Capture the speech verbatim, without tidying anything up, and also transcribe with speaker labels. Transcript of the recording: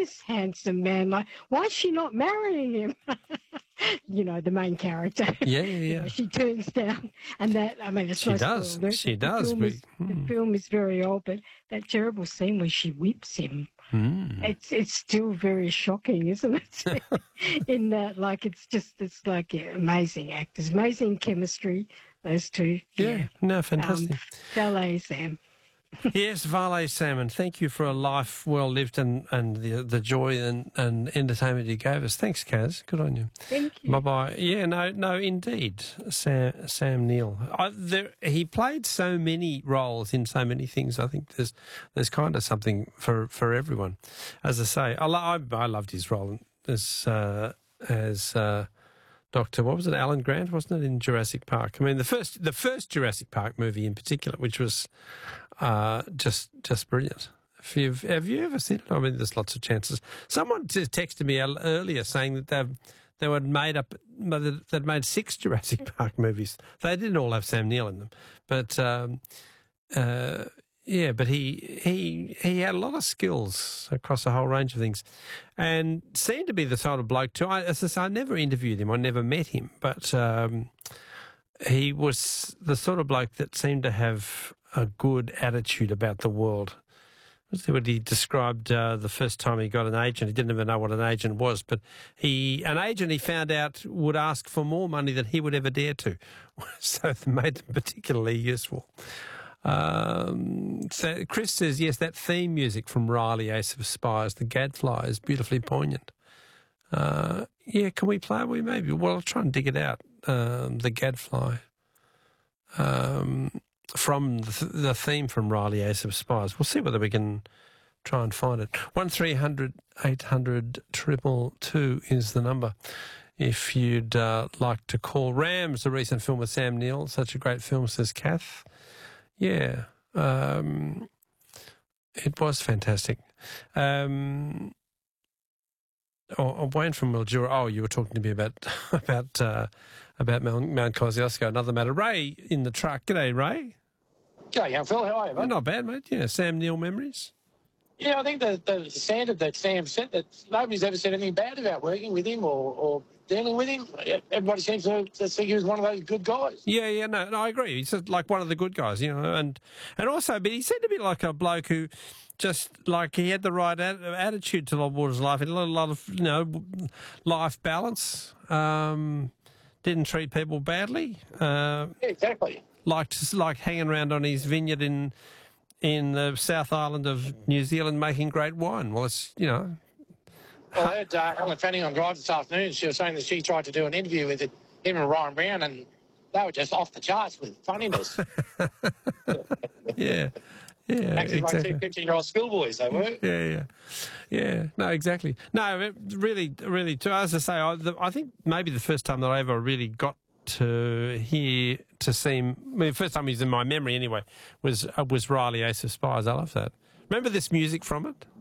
Speaker 1: this handsome man. Like, why is she not marrying him? You know, the main character.
Speaker 2: Yeah, yeah,
Speaker 1: You
Speaker 2: yeah.
Speaker 1: know, she turns down, and that, I mean, it's
Speaker 2: She
Speaker 1: no
Speaker 2: does.
Speaker 1: spoiler.
Speaker 2: She
Speaker 1: The
Speaker 2: does.
Speaker 1: film
Speaker 2: We-
Speaker 1: is-
Speaker 2: hmm.
Speaker 1: The film is very old, but that terrible scene where she whips him,
Speaker 2: Mm.
Speaker 1: it's it's still very shocking, isn't it? In that, like, it's just, it's like, yeah, amazing actors, amazing chemistry, those two.
Speaker 2: Yeah, no, fantastic.
Speaker 1: Um, Ballet Sam.
Speaker 2: Yes, Vale Salmon, thank you for a life well lived and, and the the joy and, and entertainment you gave us. Thanks, Kaz. Good on you.
Speaker 1: Thank you.
Speaker 2: Bye-bye. Yeah, no, no, indeed, Sam, Sam Neill. I, there, he played so many roles in so many things. I think there's there's kind of something for, for everyone. As I say, I, lo- I, I loved his role as uh, as uh, Doctor, what was it, Alan Grant, wasn't it, in Jurassic Park? I mean, the first the first Jurassic Park movie in particular, which was uh, just just brilliant. If you've, have you ever seen it? I mean, there's lots of chances. Someone just texted me el- earlier saying that they've they were made up, they'd made six Jurassic Park movies. They didn't all have Sam Neill in them, but um, uh, yeah, but he he he had a lot of skills across a whole range of things, and seemed to be the sort of bloke too. I, as I say, I never interviewed him, I never met him, but um, he was the sort of bloke that seemed to have a good attitude about the world. That's what he described uh, the first time he got an agent. He didn't even know what an agent was, but he an agent he found out would ask for more money than he would ever dare to, so it made them particularly useful. Um, so Chris says, yes, that theme music from Riley, Ace of Spires, the Gadfly, is beautifully poignant. Uh, yeah, can we play it? We maybe. Well, I'll try and dig it out. Um, the Gadfly. Um, from the, th- the theme from Riley, Ace of Spires. We'll see whether we can try and find it. one three hundred eight hundred two two is the number. If you'd uh, like to call. Rams, a recent film with Sam Neill. Such a great film, says Kath. Yeah, um, it was fantastic. Um, oh, oh, Wayne from Mildura. Oh, you were talking to me about about uh, about Mount, Mount Kosciuszko. Another matter. Ray in the truck. G'day, Ray.
Speaker 3: G'day, young Phil. How are you, mate?
Speaker 2: Not bad, mate. Yeah, Sam Neill memories.
Speaker 3: Yeah, I think the, the standard that Sam set, that nobody's ever said anything bad about working with him or, or dealing with him. Everybody seems to, to think he was one of those good guys.
Speaker 2: Yeah, yeah, no, no, I agree. He's just like one of the good guys, you know, and and also, but he seemed to be like a bloke who just like he had the right at- attitude to the Waters life. He had a lot of, you know, life balance. Um, didn't treat people badly. Uh,
Speaker 3: Yeah, exactly.
Speaker 2: liked like hanging around on his vineyard in in the South Island of New Zealand, making great wine. Well, it's, you know.
Speaker 3: Well, I heard uh, Ellen Fanning on Drive this afternoon. She was saying that she tried to do an interview with him and Ryan Brown, and they were just off the charts with funniness.
Speaker 2: Yeah, yeah,
Speaker 3: Actually, like
Speaker 2: exactly.
Speaker 3: two fifteen-year-old schoolboys, they were.
Speaker 2: Yeah, yeah, yeah. No, exactly. No, it really, really. To as I say, I, the, I think maybe the first time that I ever really got to hear to see him. I mean, the first time he was in my memory anyway was uh, was Riley, Ace of Spires. I love that. Remember this music from it?